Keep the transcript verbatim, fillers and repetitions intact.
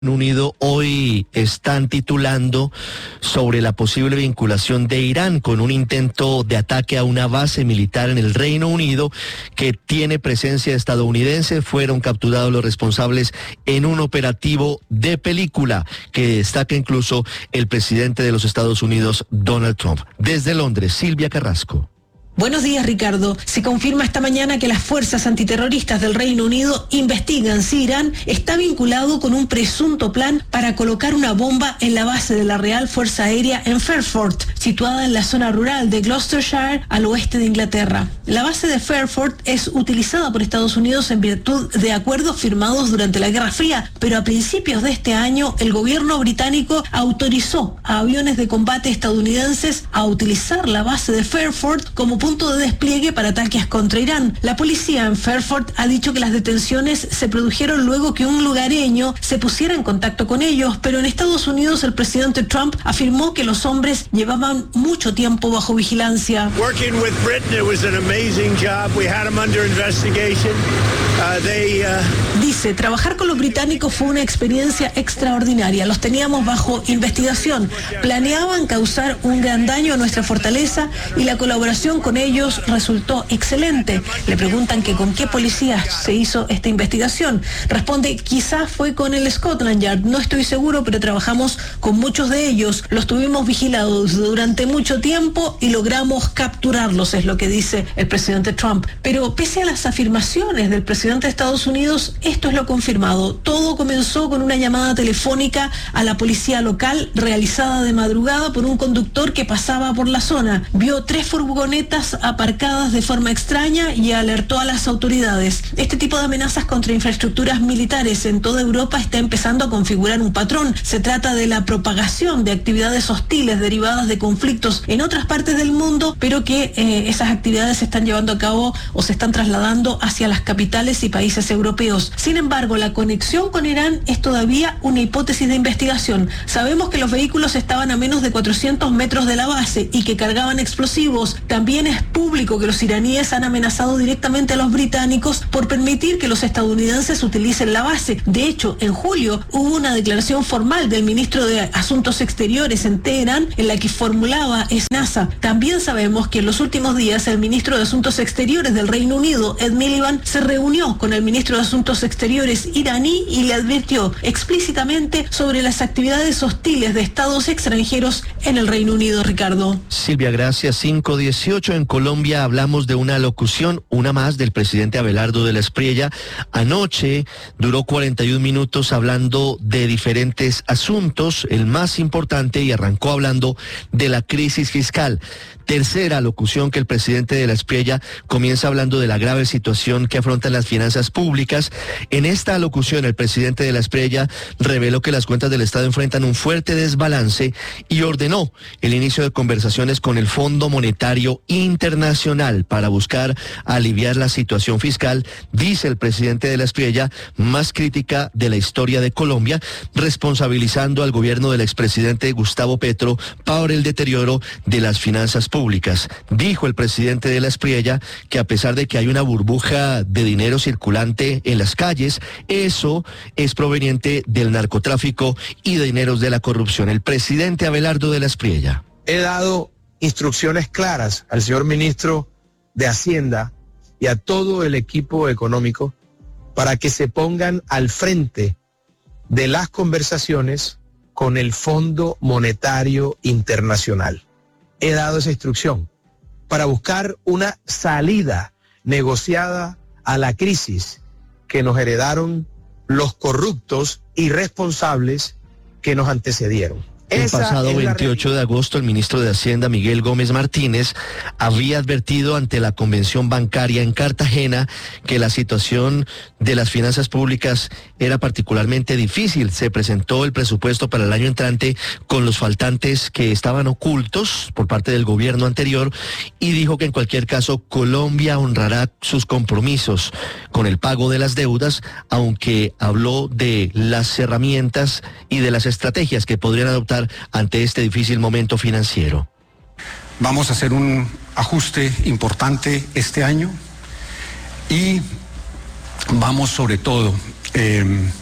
Unido hoy están titulando sobre la posible vinculación de Irán con un intento de ataque a una base militar en el Reino Unido que tiene presencia estadounidense. Fueron capturados los responsables en un operativo de película que destaca incluso el presidente de los Estados Unidos, Donald Trump. Desde Londres, Silvia Carrasco. Buenos días, Ricardo. Se confirma esta mañana que las fuerzas antiterroristas del Reino Unido investigan si Irán está vinculado con un presunto plan para colocar una bomba en la base de la Real Fuerza Aérea en Fairford, situada en la zona rural de Gloucestershire, al oeste de Inglaterra. La base de Fairford es utilizada por Estados Unidos en virtud de acuerdos firmados durante la Guerra Fría, pero a principios de este año el gobierno británico autorizó a aviones de combate estadounidenses a utilizar la base de Fairford como punto de despliegue para ataques contra Irán. La policía en Fairford ha dicho que las detenciones se produjeron luego que un lugareño se pusiera en contacto con ellos, pero en Estados Unidos el presidente Trump afirmó que los hombres llevaban mucho tiempo bajo vigilancia. Working with Britain, it was an amazing job. We had them under investigation. Uh, they, uh... Dice, trabajar con los británicos fue una experiencia extraordinaria. Los teníamos bajo investigación. Planeaban causar un gran daño a nuestra fortaleza y la colaboración con ellos resultó excelente. Le preguntan que con qué policía se hizo esta investigación. Responde, quizás fue con el Scotland Yard, no estoy seguro, pero trabajamos con muchos de ellos. Los tuvimos vigilados durante mucho tiempo y logramos capturarlos, es lo que dice el presidente Trump. Pero pese a las afirmaciones del presidente de Estados Unidos, esto es lo confirmado. Todo comenzó con una llamada telefónica a la policía local realizada de madrugada por un conductor que pasaba por la zona. Vio tres furgonetas aparcadas de forma extraña y alertó a las autoridades. Este tipo de amenazas contra infraestructuras militares en toda Europa está empezando a configurar un patrón. Se trata de la propagación de actividades hostiles derivadas de conflictos en otras partes del mundo, pero que eh, esas actividades se están llevando a cabo o se están trasladando hacia las capitales y países europeos. Sin embargo, la conexión con Irán es todavía una hipótesis de investigación. Sabemos que los vehículos estaban a menos de cuatrocientos metros de la base y que cargaban explosivos. También es público que los iraníes han amenazado directamente a los británicos por permitir que los estadounidenses utilicen la base. De hecho, en julio hubo una declaración formal del ministro de Asuntos Exteriores en Teherán en la que formulaba esa amenaza. También sabemos que en los últimos días el ministro de Asuntos Exteriores del Reino Unido, Ed Miliband, se reunió con el ministro de Asuntos Exteriores iraní y le advirtió explícitamente sobre las actividades hostiles de estados extranjeros en el Reino Unido, Ricardo. Silvia, gracias. cinco dieciocho. En Colombia hablamos de una locución, una más, del presidente Abelardo de la Espriella. Anoche duró cuarenta y un minutos hablando de diferentes asuntos, el más importante, y arrancó hablando de la crisis fiscal. Tercera locución que el presidente de la Espriella comienza hablando de la grave situación que afrontan las finanzas públicas. En esta locución el presidente de la Espriella reveló que las cuentas del Estado enfrentan un fuerte desbalance y ordenó el inicio de conversaciones con el Fondo Monetario Internacional para buscar aliviar la situación fiscal, dice el presidente de la Espriella, más crítica de la historia de Colombia, responsabilizando al gobierno del expresidente Gustavo Petro por el deterioro de las finanzas públicas. Públicas. Dijo el presidente de la Espriella que a pesar de que hay una burbuja de dinero circulante en las calles, eso es proveniente del narcotráfico y de dineros de la corrupción. El presidente Abelardo de la Espriella. He dado instrucciones claras al señor ministro de Hacienda y a todo el equipo económico para que se pongan al frente de las conversaciones con el Fondo Monetario Internacional. He dado esa instrucción para buscar una salida negociada a la crisis que nos heredaron los corruptos irresponsables que nos antecedieron. El pasado veintiocho de agosto, el ministro de Hacienda, Miguel Gómez Martínez, había advertido ante la convención bancaria en Cartagena que la situación de las finanzas públicas era particularmente difícil. Se presentó el presupuesto para el año entrante con los faltantes que estaban ocultos por parte del gobierno anterior y dijo que en cualquier caso Colombia honrará sus compromisos con el pago de las deudas, aunque habló de las herramientas y de las estrategias que podrían adoptar ante este difícil momento financiero. Vamos a hacer un ajuste importante este año y vamos sobre todo eh,